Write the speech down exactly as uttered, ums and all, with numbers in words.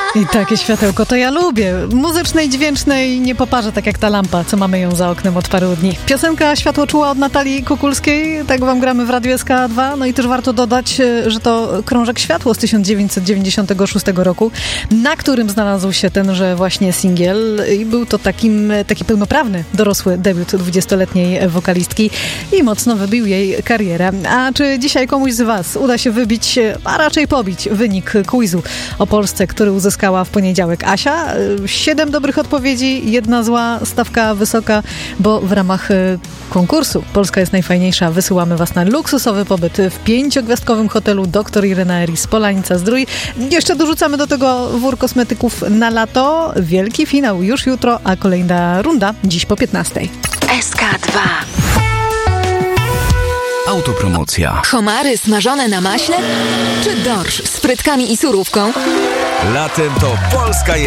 I takie światełko to ja lubię. Muzycznej, dźwięcznej, nie poparzę tak jak ta lampa, co mamy ją za oknem od paru dni. Piosenka Światło czuła od Natalii Kukulskiej, tak wam gramy w Radiu S K dwa. No i też warto dodać, że to Krążek Światło z tysiąc dziewięćset dziewięćdziesiątego szóstego roku, na którym znalazł się tenże właśnie singiel i był to takim, taki pełnoprawny, dorosły debiut dwudziestoletniej wokalistki i mocno wybił jej karierę. A czy dzisiaj komuś z was uda się wybić, a raczej pobić wynik quizu o Polsce, który uzyskała w poniedziałek Asia? Siedem dobrych odpowiedzi, jedna zła, stawka wysoka, bo w ramach konkursu Polska jest najfajniejsza. Wysyłamy was na luksusowy pobyt w pięciogwiazdkowym hotelu Doktor Irena Eris Polanica-Zdrój. Jeszcze dorzucamy do tego wór kosmetyków na lato. Wielki finał już jutro, a kolejna runda dziś po piętnastej. S K dwa. Autopromocja. Homary smażone na maśle? Czy dorsz z frytkami i surówką? Latem to Polska jest